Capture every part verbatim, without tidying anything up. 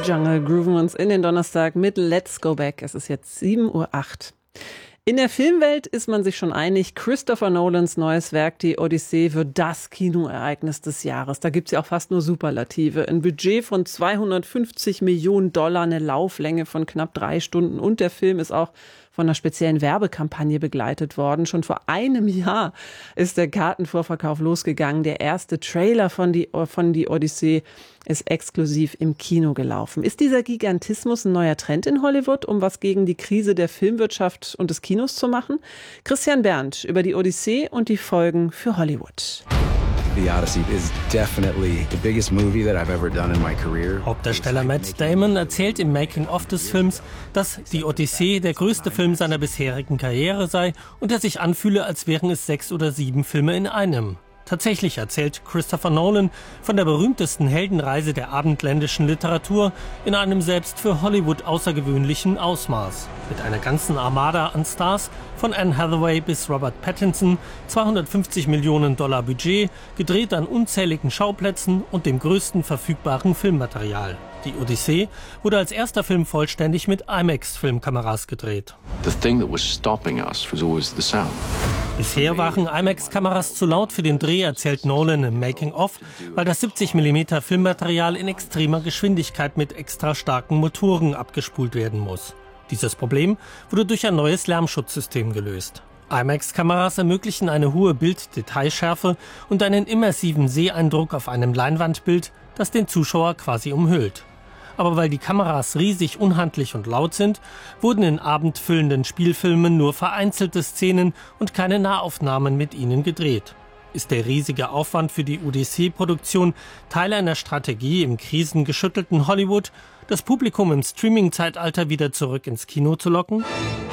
Jungle grooven uns in den Donnerstag mit Let's Go Back. Es ist jetzt sieben Uhr acht. In der Filmwelt ist man sich schon einig, Christopher Nolans neues Werk, die Odyssee, wird das Kinoereignis des Jahres. Da gibt's ja auch fast nur Superlative. Ein Budget von zweihundertfünfzig Millionen Dollar, eine Lauflänge von knapp drei Stunden und der Film ist auch von einer speziellen Werbekampagne begleitet worden. Schon vor einem Jahr ist der Kartenvorverkauf losgegangen. Der erste Trailer von die, von die Odyssee ist exklusiv im Kino gelaufen. Ist dieser Gigantismus ein neuer Trend in Hollywood, um was gegen die Krise der Filmwirtschaft und des Kinos zu machen? Christian Berndt über die Odyssee und die Folgen für Hollywood. The Odyssey is definitely the biggest movie that I've ever done in my career. Hauptdarsteller Matt Damon erzählt im Making-of des Films, dass die Odyssee der größte Film seiner bisherigen Karriere sei und er sich anfühle, als wären es sechs oder sieben Filme in einem. Tatsächlich erzählt Christopher Nolan von der berühmtesten Heldenreise der abendländischen Literatur in einem selbst für Hollywood außergewöhnlichen Ausmaß. Mit einer ganzen Armada an Stars, von Anne Hathaway bis Robert Pattinson, zweihundertfünfzig Millionen Dollar Budget, gedreht an unzähligen Schauplätzen und dem größten verfügbaren Filmmaterial. Die Odyssee wurde als erster Film vollständig mit IMAX-Filmkameras gedreht. The thing that was stopping us was always the sound. Bisher waren IMAX-Kameras zu laut für den Dreh, erzählt Nolan im Making-of, weil das siebzig Millimeter Filmmaterial in extremer Geschwindigkeit mit extra starken Motoren abgespult werden muss. Dieses Problem wurde durch ein neues Lärmschutzsystem gelöst. IMAX-Kameras ermöglichen eine hohe Bilddetailschärfe und einen immersiven Seheindruck auf einem Leinwandbild, das den Zuschauer quasi umhüllt. Aber weil die Kameras riesig, unhandlich und laut sind, wurden in abendfüllenden Spielfilmen nur vereinzelte Szenen und keine Nahaufnahmen mit ihnen gedreht. Ist der riesige Aufwand für die Odyssee-Produktion Teil einer Strategie im krisengeschüttelten Hollywood, das Publikum im Streaming-Zeitalter wieder zurück ins Kino zu locken?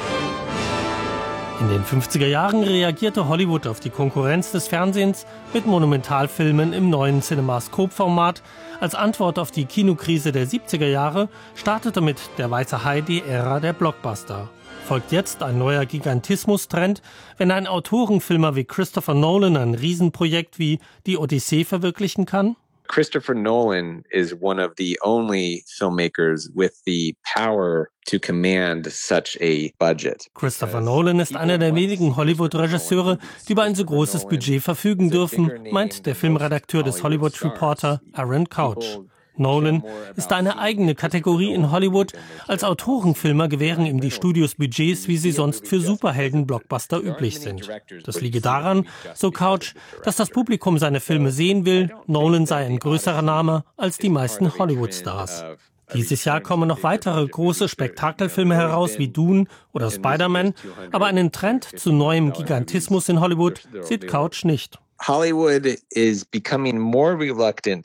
In den fünfziger Jahren reagierte Hollywood auf die Konkurrenz des Fernsehens mit Monumentalfilmen im neuen Cinemascope-Format. Als Antwort auf die Kinokrise der siebziger Jahre startete mit Der weiße Hai die Ära der Blockbuster. Folgt jetzt ein neuer Gigantismus-Trend, wenn ein Autorenfilmer wie Christopher Nolan ein Riesenprojekt wie die Odyssee verwirklichen kann? Christopher Nolan is one of the only filmmakers with the power to command such a budget. Christopher Nolan ist einer der wenigen Hollywood-Regisseure, die über ein so großes Budget verfügen dürfen, meint der Filmredakteur des Hollywood Reporter Aaron Couch. Nolan ist eine eigene Kategorie in Hollywood. Als Autorenfilmer gewähren ihm die Studios Budgets, wie sie sonst für Superhelden-Blockbuster üblich sind. Das liege daran, so Couch, dass das Publikum seine Filme sehen will. Nolan sei ein größerer Name als die meisten Hollywood-Stars. Dieses Jahr kommen noch weitere große Spektakelfilme heraus wie Dune oder Spider-Man, aber einen Trend zu neuem Gigantismus in Hollywood sieht Couch nicht. Hollywood is becoming more reluctant